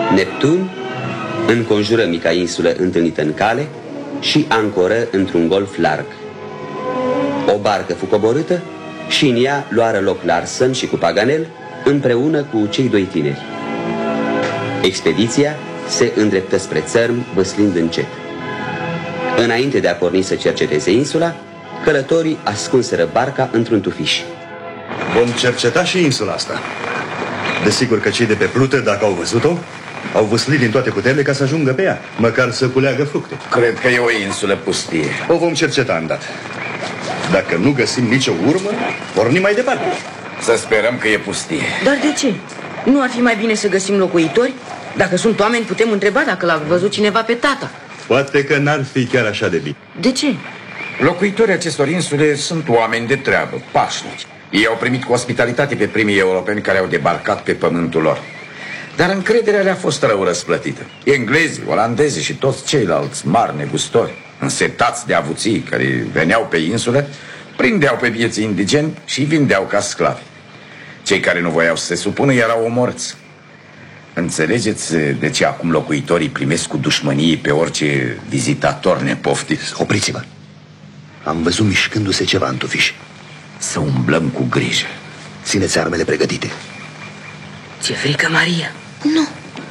Neptun înconjură mica insulă întâlnită în cale și ancoră într-un golf larg. O barcă fu coborâtă și în ea luară loc Larsen și cu Paganel împreună cu cei doi tineri. Expediția se îndreptă spre țărm, văslind încet. Înainte de a porni să cerceteze insula, călătorii ascunseră barca într-un tufiș. Vom cerceta și insula asta. Desigur că cei de pe plută, dacă au văzut-o, au văslit din toate puterile ca să ajungă pe ea, măcar să culeagă fructe. Cred că e o insulă pustie. O vom cerceta îndată. Dacă nu găsim nicio urmă, pornim mai departe. Să sperăm că e pustie. Dar de ce? Nu ar fi mai bine să găsim locuitori? Dacă sunt oameni, putem întreba dacă l-a văzut cineva pe tata. Poate că n-ar fi chiar așa de bine. De ce? Locuitorii acestor insule sunt oameni de treabă, pașnici. Ei au primit cu ospitalitate pe primii europeni care au debarcat pe pământul lor. Dar încrederea le-a fost rău răsplătită. Englezii, olandezii și toți ceilalți mari negustori, însetați de avuții care veneau pe insulă, prindeau pe vieții indigeni și îi vindeau ca sclavi. Cei care nu voiau să se supună erau omorți. Înțelegeți de ce acum locuitorii primesc cu dușmănie pe orice vizitator nepoftit? Opriți-vă. Am văzut mișcându-se ceva în tufiș. Să umblăm cu grijă. Țineți armele pregătite. Ți-e frică, Maria? Nu.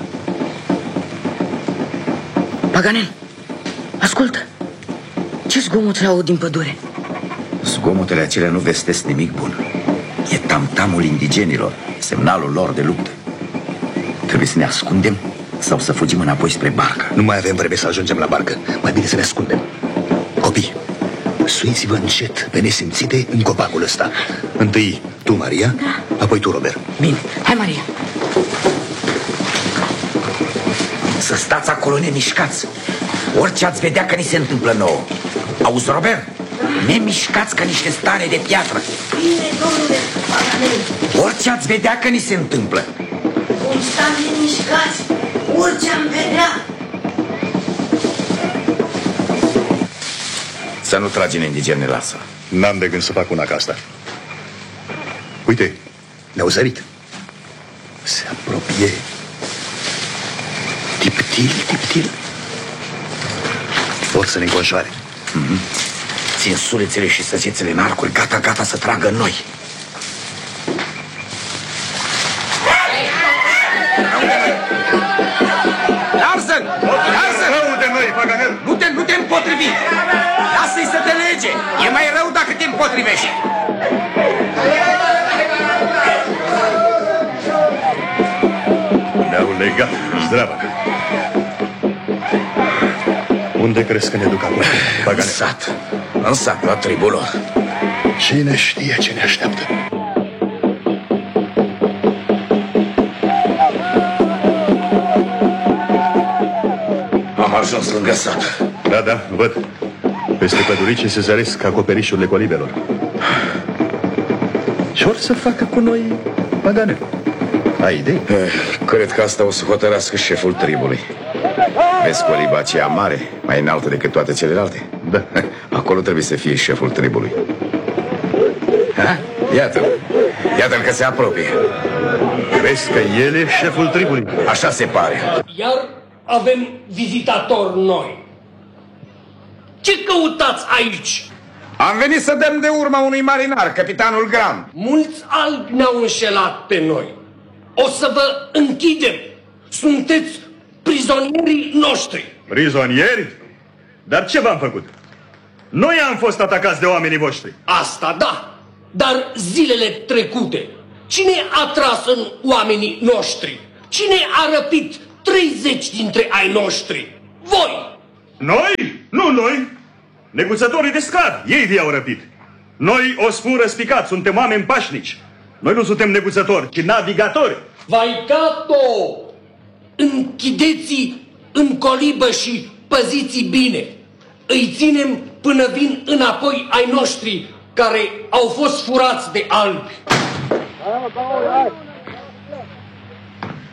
Paganel, ascultă. Ce zgomot se aud din pădure? Zgomotele acelea nu vestesc nimic bun. E tamtamul indigenilor, semnalul lor de luptă. Trebuie să ne ascundem sau să fugim înapoi spre barcă? Nu mai avem vreme să ajungem la barcă. Mai bine să ne ascundem. Copii, suiți-vă încet, pe nesimțite, în copacul ăsta. Întâi tu, Maria, da. Apoi tu, Robert. Bine, hai, Maria. Să stați acolo nemișcați. Orice ați vedea că ni se întâmplă nouă. Auzi, Robert? Nemișcați ca niște stare de piatră. Bine, domnule Paganel. Orice ați vedea că ni se întâmplă. Vom sta nemișcați, orice am vedea. Să nu tragi în indigene, lasă. N-am de gând să fac una ca asta. Uite, Ne-au zărit. Se apropie. Tiptil, tiptil. Vor să ne înconjoare. Țin sulițele și săgețele în arcuri, gata, gata să tragă în noi. Larsen! Larsen! rău de noi, Paganel! Nu te împotrivi! Lasă-i să te lege! E mai rău dacă te împotrivești! Ne-au legat, zdravă. Unde crezi că ne duc acum, Paganel? În sat, la tribul lor. Cine știe ce ne așteaptă? Am ajuns lângă sat. Da, da, văd. Peste pădurice se zăresc acoperișurile colibelor. Ce or să facă cu noi, Paganel? Ai idei? Cred că asta o să hotărască șeful tribului. Vezi coliba aceea mare, mai înaltă decât toate celelalte? Da. Acolo trebuie să fie șeful tribului. Ha? Iată-l că se apropie. Crezi că el e șeful tribului? Așa se pare. Iar avem vizitatori noi. Ce căutați aici? Am venit să dăm de urma unui marinar, capitanul Graham. Mulți albi ne-au înșelat pe noi. O să vă închidem. Sunteți prizonierii noștri. Prizonieri? Dar ce v-am făcut? Noi am fost atacați de oamenii voștri. Asta da, dar zilele trecute, cine a tras în oamenii noștri? Cine a răpit 30 dintre ai noștri? Voi! Noi? Nu noi! Neguțătorii de sclavi, ei vi-au răpit. Noi o spun răspicat, suntem oameni pașnici. Noi nu suntem neguțători, ci navigatori. Vaicato! Închideți-i în colibă și păziți bine. Îi ținem până vin înapoi ai noștri care au fost furați de albi.